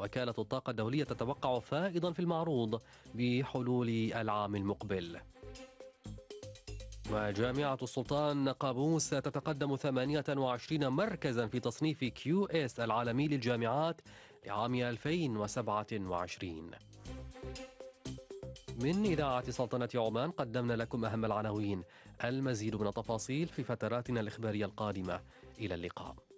وكالة الطاقة الدولية تتوقع فائضا في المعروض بحلول العام المقبل. وجامعة السلطان قابوس تتقدم 28 مركزا في تصنيف QS العالمي للجامعات لعام 2027. من إذاعة سلطنة عمان قدمنا لكم أهم العناوين. المزيد من التفاصيل في فتراتنا الإخبارية القادمة. إلى اللقاء.